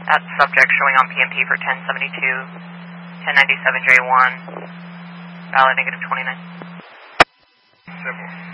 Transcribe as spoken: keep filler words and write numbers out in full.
That's subject showing on P M P for ten seventy-two, ten ninety-seven J one, valid negative twenty-nine. Simple.